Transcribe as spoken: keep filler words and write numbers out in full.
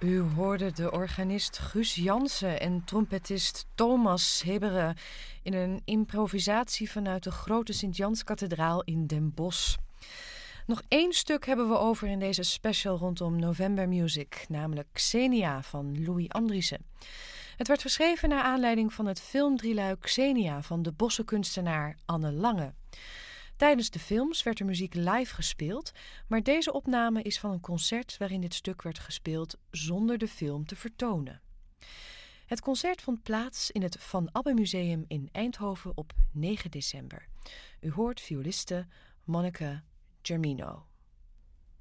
U hoorde de organist Guus Jansen en trompetist Thomas Hebberen in een improvisatie vanuit de Grote Sint-Janskathedraal in Den Bosch. Nog één stuk hebben we over in deze special rondom November Music, namelijk Xenia van Louis Andriessen. Het werd geschreven naar aanleiding van het filmdrieluik Xenia van de bossenkunstenaar Anne Lange. Tijdens de films werd de muziek live gespeeld, maar deze opname is van een concert waarin dit stuk werd gespeeld zonder de film te vertonen. Het concert vond plaats in het Van Abbe Museum in Eindhoven op negen december. U hoort violiste Monica Germino.